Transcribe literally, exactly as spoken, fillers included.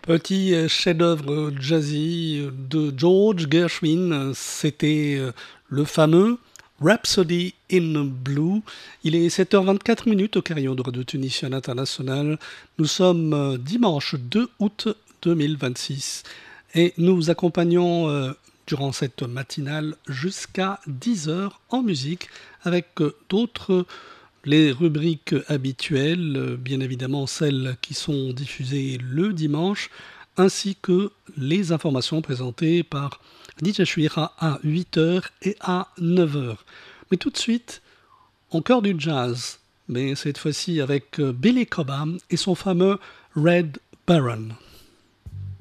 Petit euh, chef-d'œuvre jazzy de George Gershwin, c'était euh, le fameux Rhapsody in Blue. Il est sept heures vingt-quatre minutes au carillon de Radio Tunisienne International. Nous sommes euh, dimanche deux août deux mille vingt-six et nous vous accompagnons euh, durant cette matinale jusqu'à dix heures en musique avec euh, d'autres les rubriques habituelles, euh, bien évidemment celles qui sont diffusées le dimanche, ainsi que les informations présentées par D J Chouira à huit heures et à neuf heures. Mais tout de suite, encore du jazz, mais cette fois-ci avec euh, Billy Cobham et son fameux Red Baron.